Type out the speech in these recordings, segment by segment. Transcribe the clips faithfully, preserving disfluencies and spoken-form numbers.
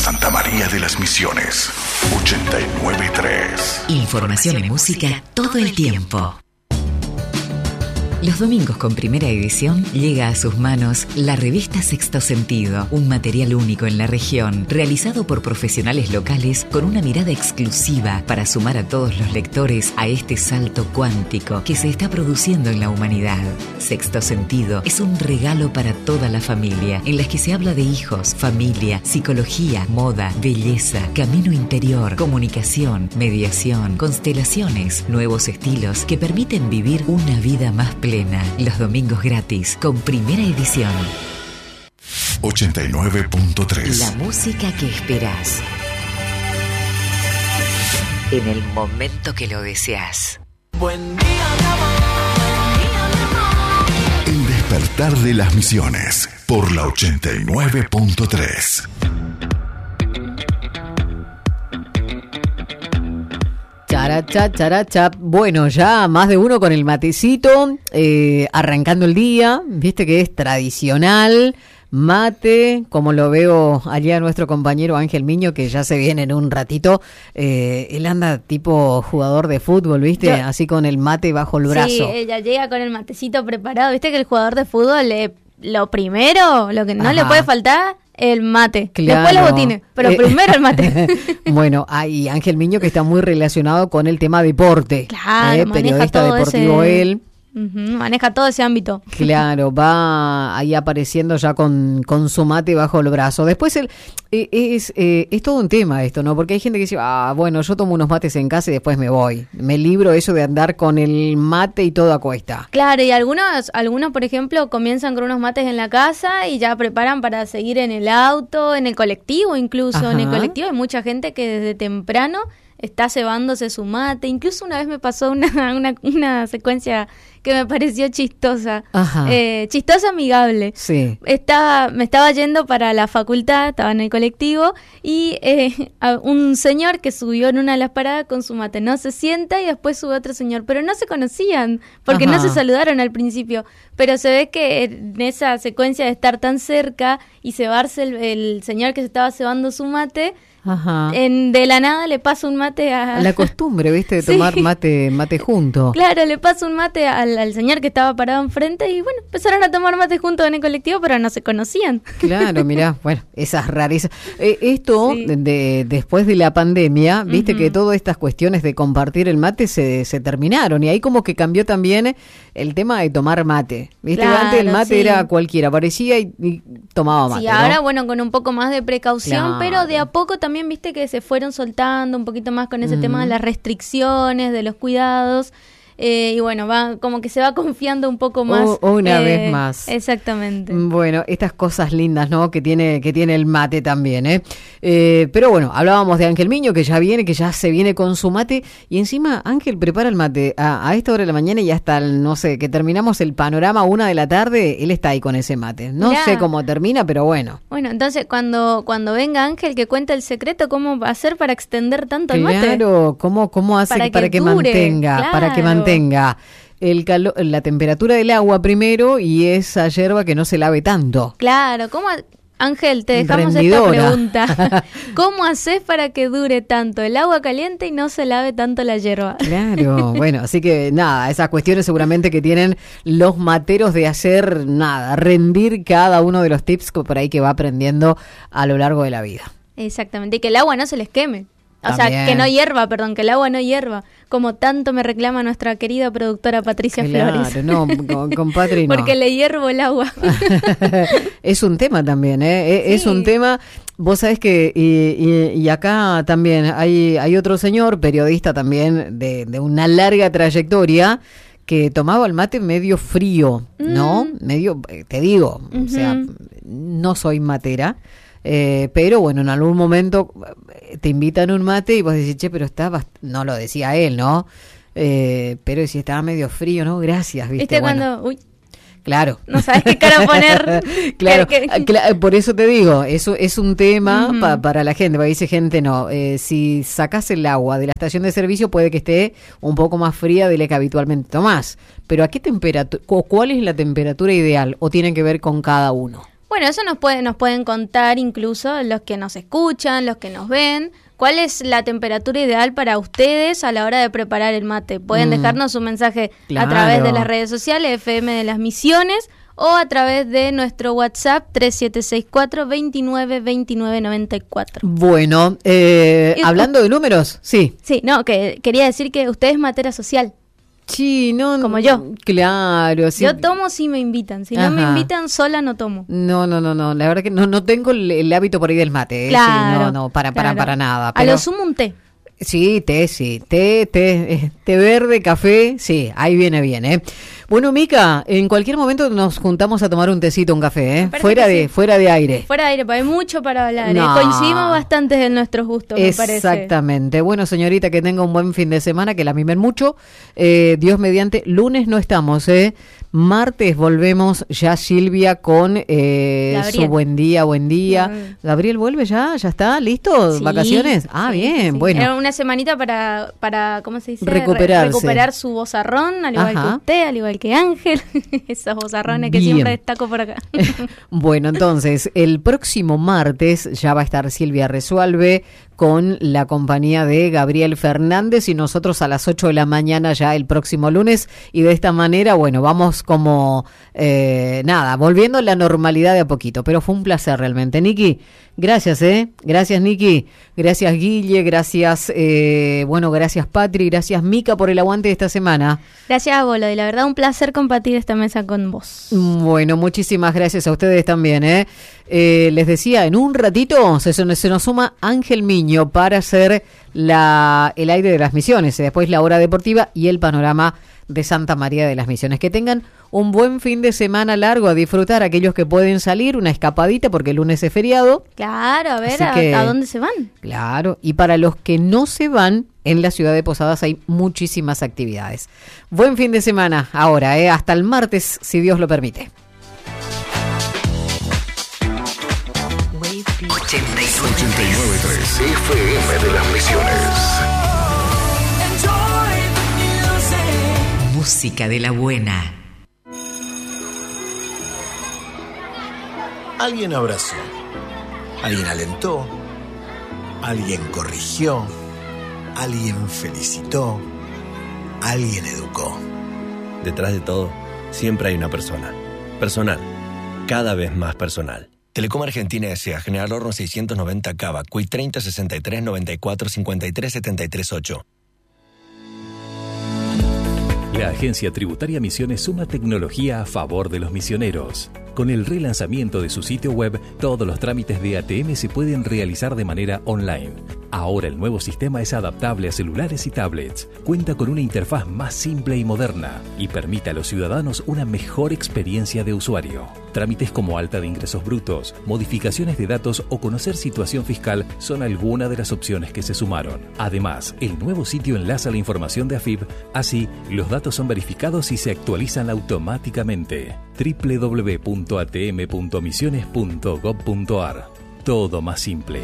Santa María de las Misiones, ochenta y nueve punto tres. Información y música todo el tiempo. Los domingos con Primera Edición llega a sus manos la revista Sexto Sentido, un material único en la región, realizado por profesionales locales con una mirada exclusiva para sumar a todos los lectores a este salto cuántico que se está produciendo en la humanidad. Sexto Sentido es un regalo para toda la familia, en las que se habla de hijos, familia, psicología, moda, belleza, camino interior, comunicación, mediación, constelaciones, nuevos estilos que permiten vivir una vida más plena. Los domingos gratis con Primera Edición. ochenta y nueve punto tres. La música que esperás. En el momento que lo deseas. Buen día, mi amor. Buen día, mi amor. El despertar de las Misiones por la ochenta y nueve punto tres. Characha, characha. Bueno, ya más de uno con el matecito, eh, arrancando el día, viste que es tradicional, mate, como lo veo allá nuestro compañero Ángel Miño, que ya se viene en un ratito, eh, él anda tipo jugador de fútbol, viste, Yo, así con el mate bajo el brazo. Sí, ella llega con el matecito preparado, viste que el jugador de fútbol, eh, lo primero, lo que no Ajá. le puede faltar... el mate, claro. Después los botines, pero eh, primero el mate. Bueno, hay Ángel Miño que está muy relacionado con el tema deporte. Claro, eh, periodista deportivo ese... él. Uh-huh, maneja todo ese ámbito. Claro, va ahí apareciendo ya con, con su mate bajo el brazo. Después el, eh, es, eh, es todo un tema esto, ¿no? Porque hay gente que dice, ah, bueno, yo tomo unos mates en casa y después me voy. Me libro eso de andar con el mate y todo a cuesta. Claro, y algunos, algunos, por ejemplo, comienzan con unos mates en la casa y ya preparan para seguir en el auto, en el colectivo incluso. Ajá. En el colectivo hay mucha gente que desde temprano está cebándose su mate. Incluso una vez me pasó una, una, una secuencia que me pareció chistosa. Eh, chistosa, amigable. Sí. Estaba, me estaba yendo para la facultad, estaba en el colectivo, y eh, un señor que subió en una de las paradas con su mate, no se sienta, y después sube otro señor, pero no se conocían, porque Ajá. no se saludaron al principio, pero se ve que en esa secuencia de estar tan cerca y cebarse el, el señor que se estaba cebando su mate, Ajá. En, de la nada le pasa un mate a... La costumbre, viste, de tomar sí. mate mate junto. Claro, le pasa un mate al, al señor que estaba parado enfrente y bueno, empezaron a tomar mate juntos en el colectivo, pero no se conocían. Claro, mirá, bueno, esas rarezas. Eh, esto, sí. de, de, después de la pandemia, viste uh-huh. que todas estas cuestiones de compartir el mate se, se terminaron y ahí como que cambió también el tema de tomar mate. Viste, claro, antes el mate sí. era cualquiera, aparecía y, y tomaba mate. Sí, ahora ¿no? bueno, con un poco más de precaución, claro. pero de a poco también También viste que se fueron soltando un poquito más con ese mm. tema de las restricciones, de los cuidados, eh, y bueno, va como que se va confiando un poco más. O, una eh, vez más. Exactamente. Bueno, estas cosas lindas, ¿no? Que tiene que tiene el mate también, ¿eh? eh pero bueno, hablábamos de Ángel Miño, que ya viene, que ya se viene con su mate, y encima Ángel prepara el mate a, a esta hora de la mañana y hasta, el, no sé, que terminamos el panorama una de la tarde, él está ahí con ese mate. No Mirá. sé cómo termina, pero bueno. Bueno, entonces cuando cuando venga Ángel que cuente el secreto, ¿cómo va a hacer para extender tanto claro, el mate? Claro, ¿cómo, cómo hace para que, para que dure, mantenga, claro. para que mantenga el calo- la temperatura del agua primero y esa yerba que no se lave tanto? Claro, ¿cómo? Ángel, te dejamos Rendidora. esta pregunta. ¿Cómo haces para que dure tanto el agua caliente y no se lave tanto la yerba? Claro, bueno, así que nada, esas cuestiones seguramente que tienen los materos de hacer nada, rendir cada uno de los tips por ahí que va aprendiendo a lo largo de la vida. Exactamente, y que el agua no se les queme. O También. sea, que no hierva, perdón, que el agua no hierva, como tanto me reclama nuestra querida productora Patricia claro, Flores. no, con, con Patri no. Porque le hiervo el agua. Es un tema también, ¿eh? Sí. Es un tema, vos sabés que, y, y, y acá también hay, hay otro señor, periodista también, de, de una larga trayectoria, que tomaba el mate medio frío, ¿no? Mm. Medio, te digo, uh-huh. o sea, no soy matera. Eh, pero bueno, en algún momento te invitan un mate y vos decís, che, pero está, bast-". no lo decía él, ¿no? Eh, pero si estaba medio frío, ¿no? Gracias, ¿viste? ¿Viste bueno, cuando, uy, claro. No sabes qué cara poner. Claro, que, que... Cla- por eso te digo, eso es un tema uh-huh. pa- para la gente, porque dice gente, no, eh, si sacás el agua de la estación de servicio puede que esté un poco más fría de la que habitualmente tomás, pero ¿a qué temperatura, cuál es la temperatura ideal o tienen que ver con cada uno? Bueno, eso nos, puede, nos pueden contar incluso los que nos escuchan, los que nos ven. ¿Cuál es la temperatura ideal para ustedes a la hora de preparar el mate? Pueden mm. dejarnos un mensaje claro. a través de las redes sociales, F M de las Misiones, o a través de nuestro WhatsApp tres siete seis cuatro, veintinueve, veintinueve, noventa y cuatro. Bueno, eh, hablando de números, sí. Sí, no, que quería decir que usted es matera social. Sí, no, como yo. Claro, sí. Yo tomo si me invitan, si Ajá. no me invitan sola no tomo. No, no, no, no, la verdad que no, no tengo el, el hábito por ahí del mate, ¿eh? Claro, sí, no, no, para, para, claro. para nada. A Pero... lo sumo un té. Sí, té, sí, té, té, eh, té verde, café, sí, ahí viene bien, ¿eh? Bueno, Mica, en cualquier momento nos juntamos a tomar un tecito, un café, ¿eh? Fuera de, sí. fuera de aire. Fuera de aire, porque hay mucho para hablar, no. ¿eh? Coincidimos bastante en nuestros gustos, me parece. Exactamente. Bueno, señorita, que tenga un buen fin de semana, que la mimen mucho. Eh, Dios mediante, lunes no estamos, ¿eh? Martes volvemos ya, Silvia, con eh, su buen día, buen día. Mm. ¿Gabriel vuelve ya? ¿Ya está? ¿Listo? Sí, ¿Vacaciones? Ah, sí, bien, sí. bueno. Era una semanita para, para ¿cómo se dice? Recuperarse. Re- recuperar su vozarrón, al igual Ajá. que usted, al igual que Ángel. Esos vozarrones que bien. Siempre destaco por acá. Bueno, entonces, el próximo martes ya va a estar Silvia Resuelve con la compañía de Gabriel Fernández y nosotros a las ocho de la mañana ya el próximo lunes, y de esta manera, bueno, vamos como, eh, nada, volviendo a la normalidad de a poquito, pero fue un placer realmente. Niki, gracias, ¿eh? Gracias, Niki, gracias, Guille, gracias, eh, bueno, gracias, Patri, gracias, Mica, por el aguante de esta semana. Gracias, Bolo, y la verdad un placer compartir esta mesa con vos. Bueno, muchísimas gracias a ustedes también, ¿eh? Eh, les decía, en un ratito se, se nos suma Ángel Miño para hacer la, el aire de las Misiones, después la hora deportiva y el panorama de Santa María de las Misiones. Que tengan un buen fin de semana largo, a disfrutar aquellos que pueden salir, una escapadita porque el lunes es feriado. Claro, a ver, a, que, ¿a dónde se van? Claro, y para los que no se van, en la ciudad de Posadas hay muchísimas actividades. Buen fin de semana ahora, ¿eh? Hasta el martes, si Dios lo permite. ochenta y nueve punto tres F M de las Misiones. Música de la buena. Alguien abrazó, alguien alentó, alguien corrigió, alguien felicitó, alguien educó. Detrás de todo, siempre hay una persona. Personal, cada vez más personal. Telecom Argentina S A General Horno seiscientos noventa Cava, C U I treinta sesenta y tres noventa y cuatro cincuenta y tres setenta y tres ocho. La Agencia Tributaria Misiones suma tecnología a favor de los misioneros. Con el relanzamiento de su sitio web, todos los trámites de A T M se pueden realizar de manera online. Ahora el nuevo sistema es adaptable a celulares y tablets, cuenta con una interfaz más simple y moderna y permite a los ciudadanos una mejor experiencia de usuario. Trámites como alta de ingresos brutos, modificaciones de datos o conocer situación fiscal son algunas de las opciones que se sumaron. Además, el nuevo sitio enlaza la información de A F I B, así los datos son verificados y se actualizan automáticamente. doble u doble u doble u punto a t m punto misiones punto gob punto a r. Todo más simple.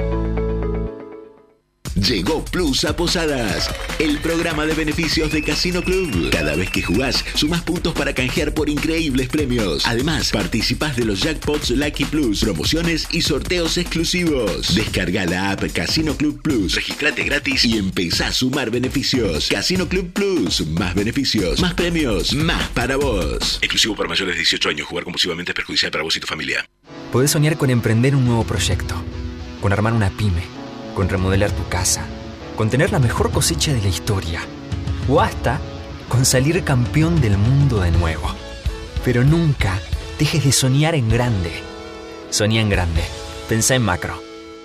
Llegó Plus a Posadas, el programa de beneficios de Casino Club. Cada vez que jugás, sumás puntos para canjear por increíbles premios. Además, participás de los jackpots Lucky Plus, promociones y sorteos exclusivos. Descarga la app Casino Club Plus, registrate gratis y empezá a sumar beneficios. Casino Club Plus, más beneficios, más premios, más para vos. Exclusivo para mayores de dieciocho años. Jugar compulsivamente es perjudicial para vos y tu familia. Podés soñar con emprender un nuevo proyecto, con armar una pyme, con remodelar tu casa, con tener la mejor cosecha de la historia, o hasta con salir campeón del mundo de nuevo. Pero nunca dejes de soñar en grande. Soñá en grande. Pensá en macro.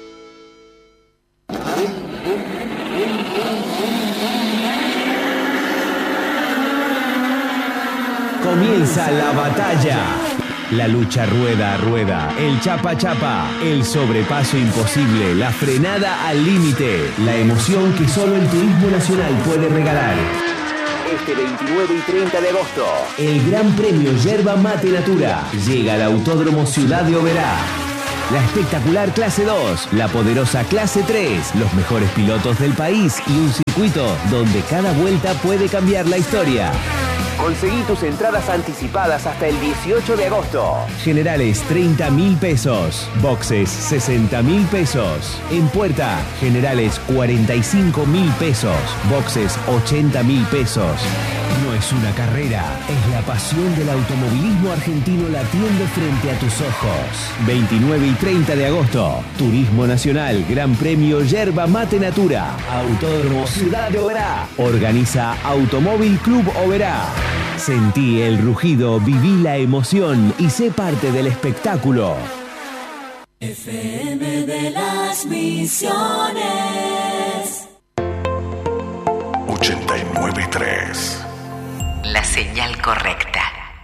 Comienza la batalla. La lucha rueda a rueda, el chapa chapa, el sobrepaso imposible, la frenada al límite, la emoción que solo el turismo nacional puede regalar. Este veintinueve y treinta de agosto, el Gran Premio Yerba Mate Natura llega al Autódromo Ciudad de Oberá. La espectacular clase dos, la poderosa clase tres, los mejores pilotos del país y un circuito donde cada vuelta puede cambiar la historia. Conseguí tus entradas anticipadas hasta el dieciocho de agosto. Generales treinta mil pesos. Boxes sesenta mil pesos. En puerta, generales cuarenta y cinco mil pesos. Boxes ochenta mil pesos. No es una carrera, es la pasión del automovilismo argentino latiendo frente a tus ojos. veintinueve y treinta de agosto. Turismo Nacional, Gran Premio Yerba Mate Natura. Autódromo Ciudad de Oberá. Organiza Automóvil Club Oberá. Sentí el rugido, viví la emoción y sé parte del espectáculo. F M de las Misiones. ochenta y nueve punto tres. La señal correcta.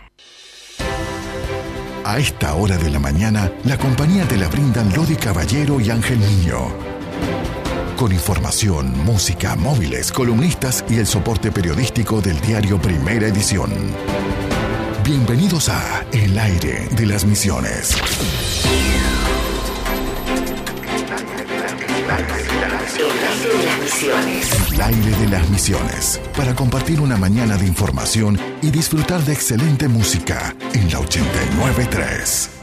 A esta hora de la mañana, la compañía te la brindan Lodi Caballero y Ángel Niño. Con información, música, móviles, columnistas y el soporte periodístico del diario Primera Edición. Bienvenidos a El Aire de las Misiones. El Aire de las Misiones. Para compartir una mañana de información y disfrutar de excelente música en la ochenta y nueve punto tres.